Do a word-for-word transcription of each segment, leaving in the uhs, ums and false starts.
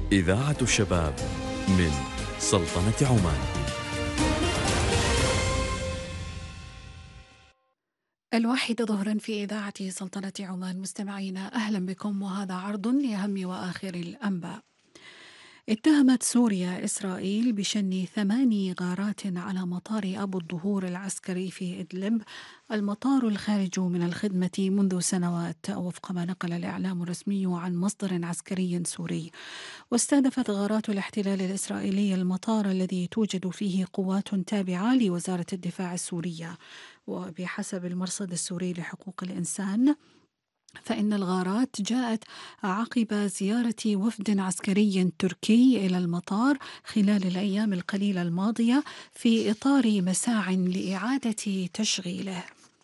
إذاعة الشباب من سلطنة عمان. الواحدة ظهرا في إذاعة سلطنة عمان. مستمعينا أهلا بكم، وهذا عرض لأهم وآخر الأنباء. اتهمت سوريا إسرائيل بشن ثماني غارات على مطار أبو الظهور العسكري في إدلب، المطار الخارج من الخدمة منذ سنوات وفق ما نقل الإعلام الرسمي عن مصدر عسكري سوري. واستهدفت غارات الاحتلال الإسرائيلي المطار الذي توجد فيه قوات تابعة لوزارة الدفاع السورية. وبحسب المرصد السوري لحقوق الإنسان، فإن الغارات جاءت عقب زيارة وفد عسكري تركي إلى المطار خلال الأيام القليلة الماضية في إطار مساع لإعادة تشغيله.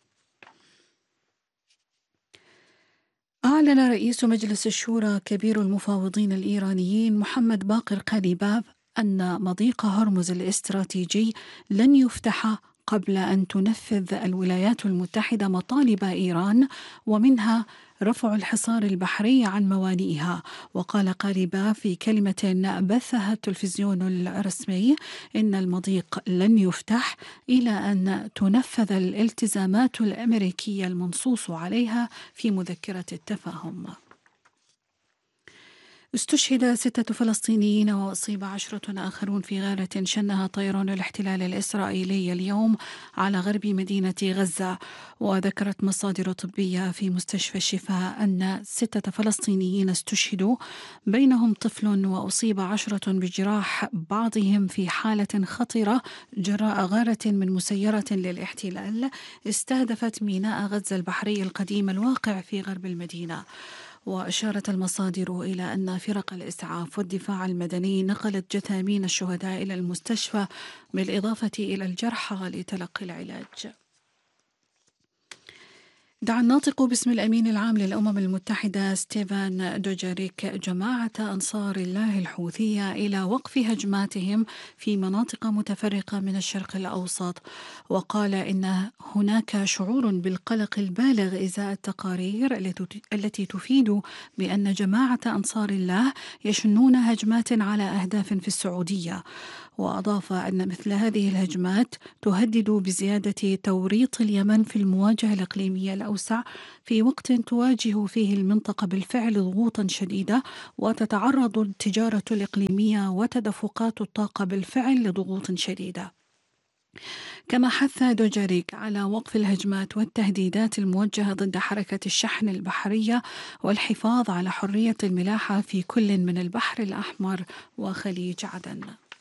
أعلن رئيس مجلس الشورى كبير المفاوضين الإيرانيين محمد باقر قليباف أن مضيق هرمز الاستراتيجي لن يفتح قبل أن تنفذ الولايات المتحدة مطالب إيران، ومنها رفع الحصار البحري عن موانئها. وقال قليباف في كلمة بثها التلفزيون الرسمي إن المضيق لن يفتح إلى أن تنفذ الالتزامات الأمريكية المنصوص عليها في مذكرة التفاهم. استشهد ستة فلسطينيين وأصيب عشرة آخرون في غارة شنها طيران الاحتلال الإسرائيلي اليوم على غرب مدينة غزة. وذكرت مصادر طبية في مستشفى الشفاء أن ستة فلسطينيين استشهدوا، بينهم طفل، وأصيب عشرة بجراح، بعضهم في حالة خطرة جراء غارة من مسيرة للاحتلال استهدفت ميناء غزة البحري القديم الواقع في غرب المدينة. وأشارت المصادر إلى أن فرق الإسعاف والدفاع المدني نقلت جثامين الشهداء إلى المستشفى، بالإضافة إلى الجرحى لتلقي العلاج. دعا الناطق باسم الأمين العام للأمم المتحدة ستيفان دوجاريك جماعة أنصار الله الحوثية إلى وقف هجماتهم في مناطق متفرقة من الشرق الأوسط، وقال إن هناك شعور بالقلق البالغ إزاء التقارير التي تفيد بأن جماعة أنصار الله يشنون هجمات على أهداف في السعودية. وأضاف أن مثل هذه الهجمات تهدد بزيادة توريط اليمن في المواجهة الإقليمية الأوسع، في وقت تواجه فيه المنطقة بالفعل ضغوطا شديدة، وتتعرض التجارة الإقليمية وتدفقات الطاقة بالفعل لضغوط شديدة. كما حث دوجاريك على وقف الهجمات والتهديدات الموجهة ضد حركة الشحن البحرية والحفاظ على حرية الملاحة في كل من البحر الأحمر وخليج عدن.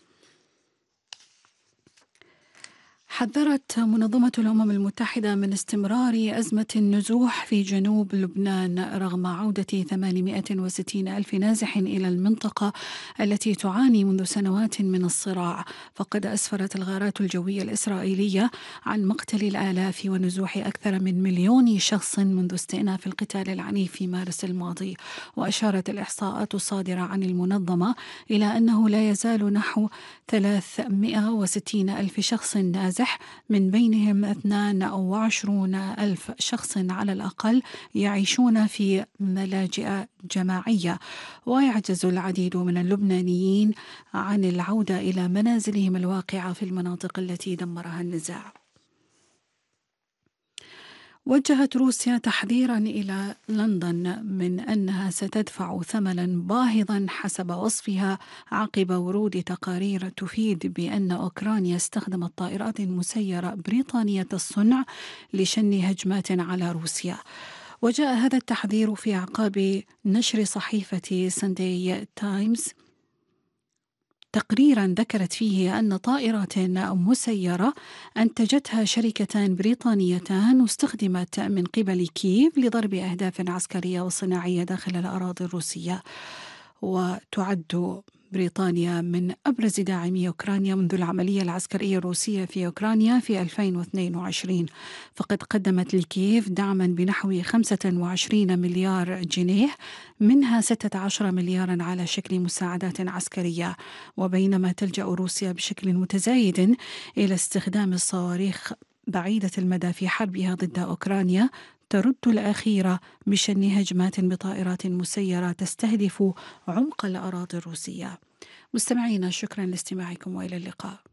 حذرت منظمة الأمم المتحدة من استمرار أزمة النزوح في جنوب لبنان رغم عودة ثمانمائة وستين ألف نازح إلى المنطقة التي تعاني منذ سنوات من الصراع. فقد أسفرت الغارات الجوية الإسرائيلية عن مقتل الآلاف ونزوح أكثر من مليون شخص منذ استئناف القتال العنيف في مارس الماضي. وأشارت الإحصاءات الصادرة عن المنظمة إلى أنه لا يزال نحو ثلاثمائة وستين ألف شخص نازح، من بينهم اثنين وعشرين ألف شخص على الأقل يعيشون في ملاجئ جماعية. ويعجز العديد من اللبنانيين عن العودة إلى منازلهم الواقعة في المناطق التي دمرها النزاع. وجهت روسيا تحذيرا إلى لندن من أنها ستدفع ثمنا باهظا حسب وصفها عقب ورود تقارير تفيد بأن أوكرانيا استخدمت طائرات مسيرة بريطانية الصنع لشن هجمات على روسيا. وجاء هذا التحذير في أعقاب نشر صحيفة ساندي تايمز تقريرا ذكرت فيه أن طائرات مسيرة أنتجتها شركتان بريطانيتان واستخدمت من قبل كييف لضرب أهداف عسكرية وصناعية داخل الأراضي الروسية. وتعد بريطانيا من أبرز داعمي أوكرانيا منذ العملية العسكرية الروسية في أوكرانيا في ألفين واثنين وعشرين، فقد قدمت لكييف دعما بنحو خمسة وعشرين مليار جنيه، منها ستة عشر مليارا على شكل مساعدات عسكرية. وبينما تلجأ روسيا بشكل متزايد إلى استخدام الصواريخ بعيدة المدى في حربها ضد أوكرانيا، ترد الأخيرة بشن هجمات بطائرات مسيرة تستهدف عمق الأراضي الروسية. مستمعينا، شكرا لاستماعكم وإلى اللقاء.